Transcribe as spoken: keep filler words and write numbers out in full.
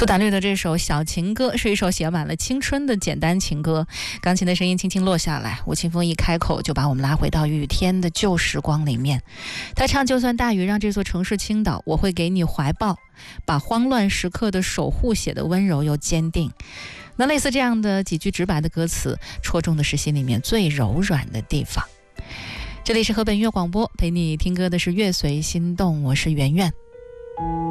苏打绿的这首《小情歌》是一首写满了青春的简单情歌，钢琴的声音轻轻落下来，吴青峰一开口就把我们拉回到雨天的旧时光里面。他唱，就算大雨让这座城市倾倒，我会给你怀抱，把慌乱时刻的守护写得温柔又坚定。那类似这样的几句直白的歌词，戳中的是心里面最柔软的地方。这里是河北音乐广播，陪你听歌的是乐随心动，我是圆圆。